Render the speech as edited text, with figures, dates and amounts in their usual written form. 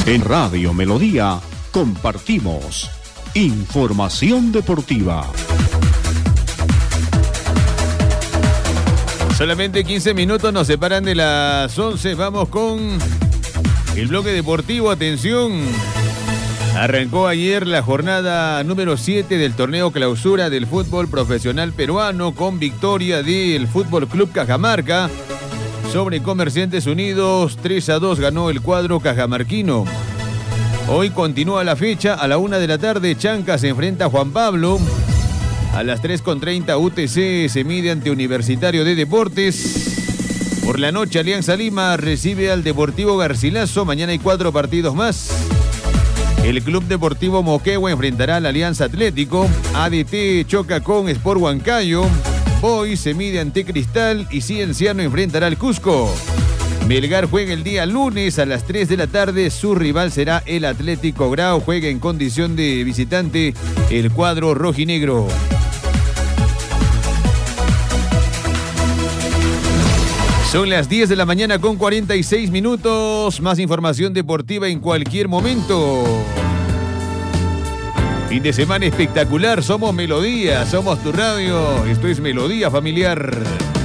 En Radio Melodía compartimos información deportiva. Solamente 15 minutos nos separan de las 11. Vamos con el bloque deportivo. Atención. Arrancó ayer la jornada número 7 del torneo clausura del fútbol profesional peruano con victoria del Fútbol Club Cajamarca sobre Comerciantes Unidos. 3-2 ganó el cuadro cajamarquino. Hoy continúa la fecha. A la 1 de la tarde Chanca se enfrenta a Juan Pablo. A las 3:30 UTC se mide ante Universitario de Deportes. Por la noche Alianza Lima recibe al Deportivo Garcilaso. Mañana hay 4 partidos más. El Club Deportivo Moquegua enfrentará al Alianza Atlético. ADT choca con Sport Huancayo. Boys se mide ante Cristal y Cienciano enfrentará al Cusco. Melgar juega el día lunes a las 3 de la tarde. Su rival será el Atlético Grau. Juega en condición de visitante el cuadro rojinegro. Son las 10 de la mañana con 46 minutos. Más información deportiva en cualquier momento. Fin de semana espectacular. Somos Melodía, somos tu radio. Esto es Melodía Familiar.